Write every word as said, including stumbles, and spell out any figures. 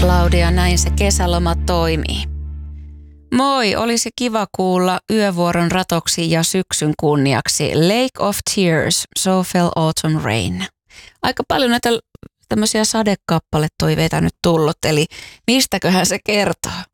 Claudia, näin se kesäloma toimii. Moi, olisi kiva kuulla yövuoron ratoksi ja syksyn kunniaksi Lake of Tears, So Fell Autumn Rain. Aika paljon näitä tämmöisiä sadekappaletoiveita nyt tullut, eli mistäköhän se kertoo?